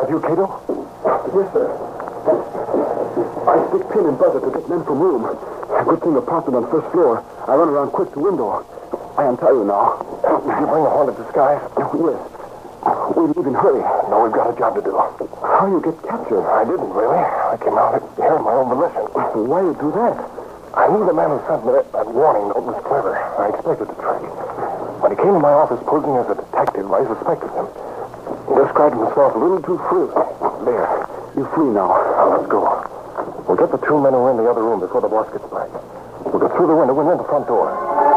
Have you, Cato? Yes, sir. I stick pin and buzzer to get men from room. Good thing apartment on first floor. I run around quick to window. I untie you now. Did you bring a haunted disguise? Yes. We leave in hurry. No, we've got a job to do. How you get captured? I didn't, really. I came out here of my own volition. Why you do that? I knew the man who sent me that warning note was clever. I expected the trick. When he came to my office posing as a detective, I suspected him. He described himself a little too free. There. You free now. Now, let's go. We'll get the two men who are in the other room before the boss gets back. We'll go through the window and in the front door.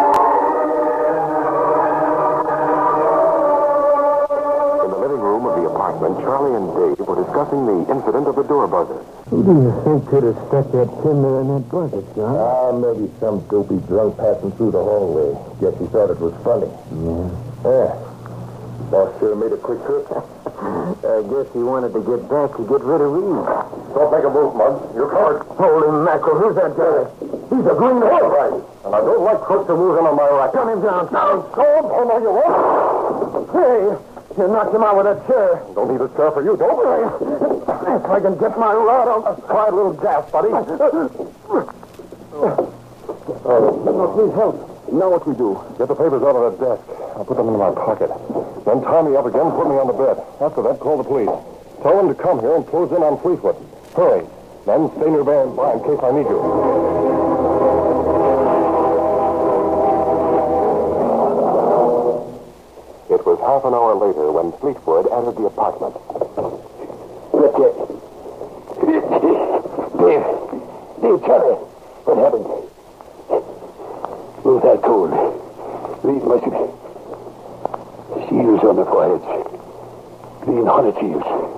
In the living room of the apartment, Charlie and Dave were discussing the incident of the door buzzer. Who do you think could have stuck that pin there in that buzzer, John? Maybe some dopey drunk passing through the hallway. Guess he thought it was funny. Yeah. Boss sure made a quick trip. I guess he wanted to get back to get rid of Reed. Don't make a move, Muggs. You're covered. Holy mackerel, who's that guy? He's a green horse. Right. And I don't like crooks to move in on my right. Gun him down, Charlie. Oh, no, you won't. Hey, you knocked him out with that chair. Don't need a chair for you, don't I? If I can get my rod, I'll Try a little gas, buddy. please help. Now what we do? Get the papers out of that desk. I'll put them in my pocket. Then tie me up again, put me on the bed. After that, call the police. Tell them to come here and close in on Fleetwood. Hurry. Then stay nearby in case I need you. It was half an hour later when Fleetwood entered the apartment. Look at Dave, Charlie. What happened? Who's that cold? These must be shields on the foreheads. Green honey shields.